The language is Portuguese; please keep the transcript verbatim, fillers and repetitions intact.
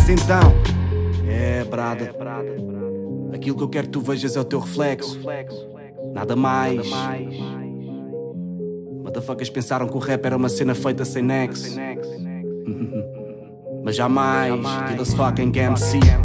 então. É, brada. Aquilo que eu quero que tu vejas é o teu reflexo. Nada mais. Motherfuckers pensaram que o rap era uma cena feita sem nexo. Mas jamais. Give us fucking M C.